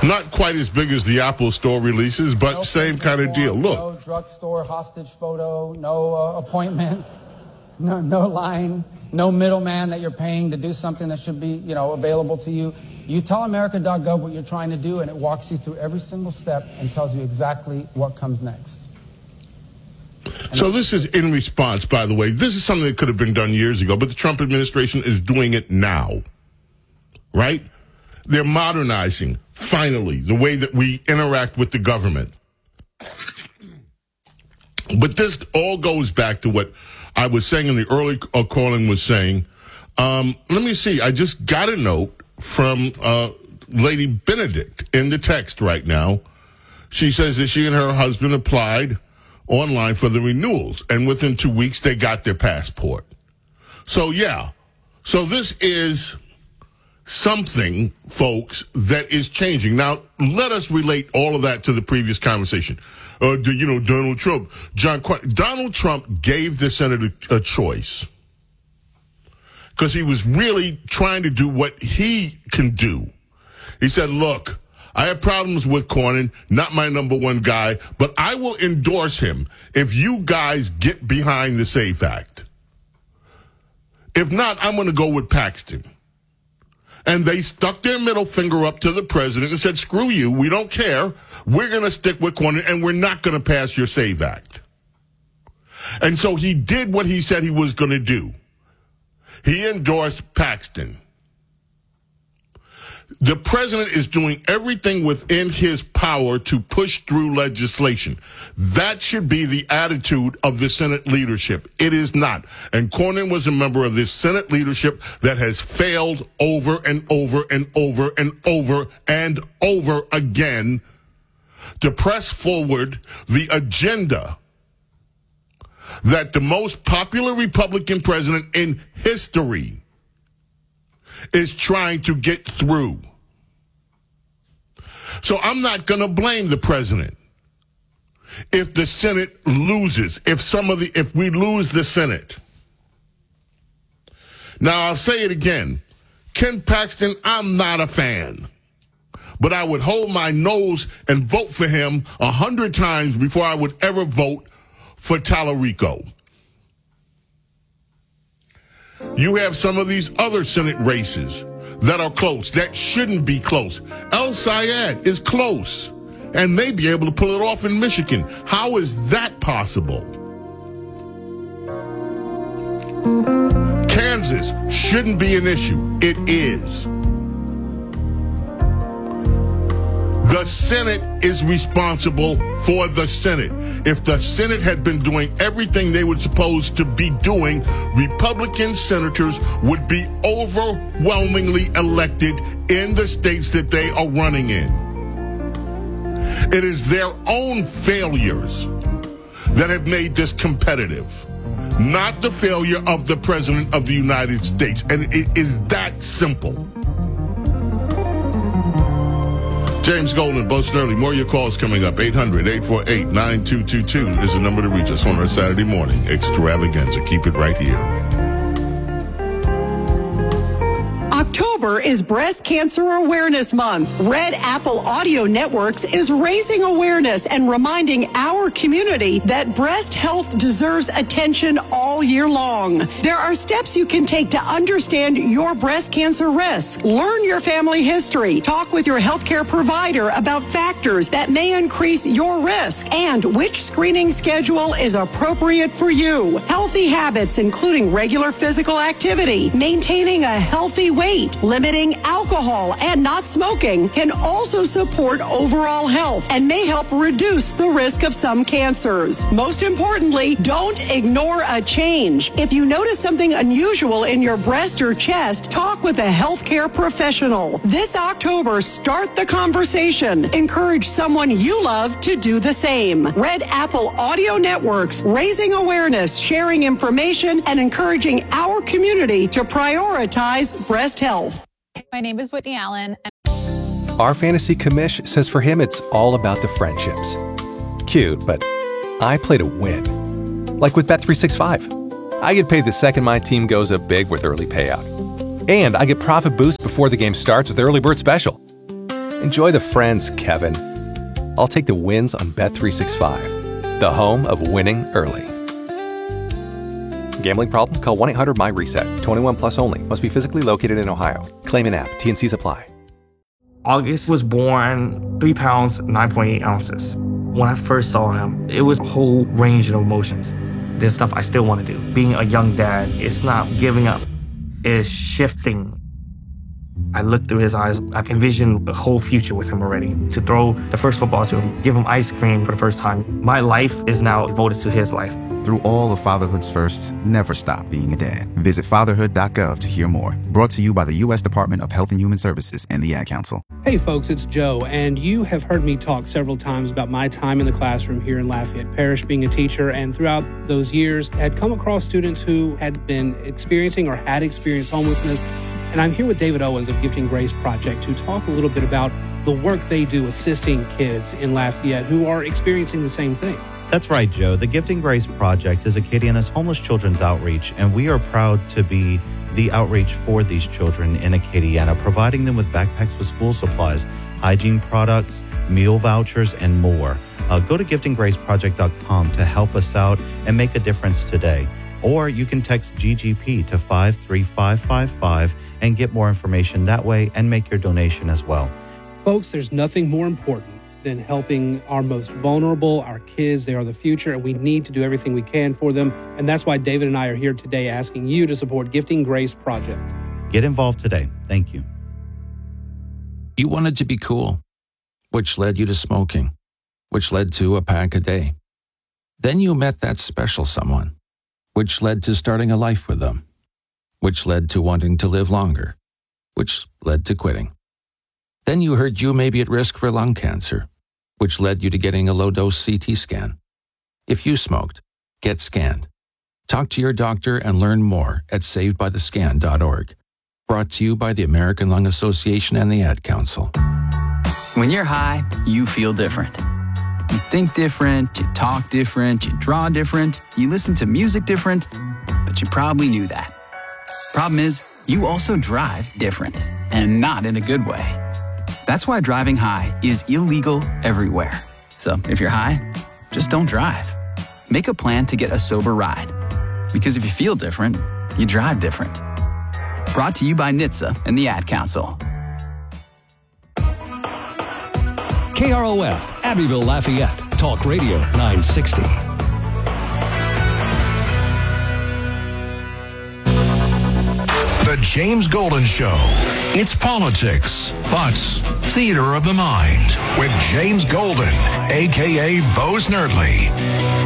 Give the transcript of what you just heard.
Not quite as big as the Apple Store releases, but same kind of deal. Look. No drugstore hostage photo, no appointment, no line, no middleman that you're paying to do something that should be, available to you. You tell America.gov what you're trying to do, and it walks you through every single step and tells you exactly what comes next. So this is in response, by the way. This is something that could have been done years ago, but the Trump administration is doing it now, right? They're modernizing, finally, the way that we interact with the government. But this all goes back to what I was saying in the early calling was saying. Let me see. I just got a note from Lady Benedict in the text right now. She says that she and her husband applied online for the renewals, and within 2 weeks they got their passport. So yeah, so this is something, folks, that is changing. Now, let us relate all of that to the previous conversation. Donald Trump, Donald Trump gave the Senate a choice because he was really trying to do what he can do. He said, look, I have problems with Cornyn, not my number one guy, but I will endorse him if you guys get behind the SAFE Act. If not, I'm going to go with Paxton. And they stuck their middle finger up to the president and said, screw you, we don't care. We're going to stick with Cornyn, and we're not going to pass your SAFE Act. And so he did what he said he was going to do. He endorsed Paxton. The president is doing everything within his power to push through legislation. That should be the attitude of the Senate leadership. It is not. And Cornyn was a member of this Senate leadership that has failed over and over and over and over and over again to press forward the agenda that the most popular Republican president in history is trying to get through. So I'm not going to blame the president if the Senate loses, if we lose the Senate. Now, I'll say it again. Ken Paxton, I'm not a fan. But I would hold my nose and vote for him 100 times before I would ever vote for Tallarico. You have some of these other Senate races that are close, that shouldn't be close. El Sayed is close and may be able to pull it off in Michigan. How is that possible? Kansas shouldn't be an issue. It is. The Senate is responsible for the Senate. If the Senate had been doing everything they were supposed to be doing, Republican senators would be overwhelmingly elected in the states that they are running in. It is their own failures that have made this competitive, not the failure of the President of the United States. And it is that simple. James Golden, Bo Snerdly. More of your calls coming up. 800-848-9222 is the number to reach us on our Saturday morning extravaganza. Keep it right here. October is Breast Cancer Awareness Month. Red Apple Audio Networks is raising awareness and reminding our community that breast health deserves attention all year long. There are steps you can take to understand your breast cancer risk. Learn your family history. Talk with your healthcare provider about factors that may increase your risk and which screening schedule is appropriate for you. Healthy habits, including regular physical activity, maintaining a healthy weight, limiting alcohol, and not smoking can also support overall health and may help reduce the risk of some cancers. Most importantly, don't ignore a change. If you notice something unusual in your breast or chest, talk with a healthcare professional. This October, start the conversation. Encourage someone you love to do the same. Red Apple Audio Networks, raising awareness, sharing information, and encouraging our community to prioritize breast health. My name is Whitney Allen. Our fantasy commish says for him it's all about the friendships. Cute, but I play to win. Like with Bet365. I get paid the second my team goes up big with early payout. And I get profit boost before the game starts with Early Bird Special. Enjoy the friends, Kevin. I'll take the wins on Bet365, the home of winning early. Gambling problem? Call 1-800-MY-RESET. 21 plus only. Must be physically located in Ohio. Claim in app. T&Cs apply. August was born 3 pounds, 9.8 ounces. When I first saw him, it was a whole range of emotions. There's stuff I still want to do. Being a young dad, it's not giving up. It's shifting. I looked through his eyes. I envisioned a whole future with him already. To throw the first football to him, give him ice cream for the first time. My life is now devoted to his life. Through all of fatherhood's firsts, never stop being a dad. Visit fatherhood.gov to hear more. Brought to you by the U.S. Department of Health and Human Services and the Ad Council. Hey folks, it's Joe, and you have heard me talk several times about my time in the classroom here in Lafayette Parish being a teacher, and throughout those years had come across students who had been experiencing or had experienced homelessness. And I'm here with David Owens of Gifting Grace Project to talk a little bit about the work they do assisting kids in Lafayette who are experiencing the same thing. That's right, Joe. The Gifting Grace Project is Acadiana's homeless children's outreach, and we are proud to be the outreach for these children in Acadiana, providing them with backpacks with school supplies, hygiene products, meal vouchers, and more. Go to giftinggraceproject.com to help us out and make a difference today. Or you can text GGP to 53555 and get more information that way and make your donation as well. Folks, there's nothing more important than helping our most vulnerable, our kids. They are the future, and we need to do everything we can for them. And that's why David and I are here today asking you to support Gifting Grace Project. Get involved today. Thank you. You wanted to be cool, which led you to smoking, which led to a pack a day. Then you met that special someone, which led to starting a life with them, which led to wanting to live longer, which led to quitting. Then you heard you may be at risk for lung cancer, which led you to getting a low-dose CT scan. If you smoked, get scanned. Talk to your doctor and learn more at savedbythescan.org. Brought to you by the American Lung Association and the Ad Council. When you're high, you feel different. You think different, you talk different, you draw different, you listen to music different, but you probably knew that. Problem is, you also drive different, and not in a good way. That's why driving high is illegal everywhere. So if you're high, just don't drive. Make a plan to get a sober ride. Because if you feel different, you drive different. Brought to you by NHTSA and the Ad Council. KROF, Abbeville, Lafayette. Talk Radio 960. The James Golden Show. It's politics, but theater of the mind with James Golden, a.k.a. Bo Snerdley.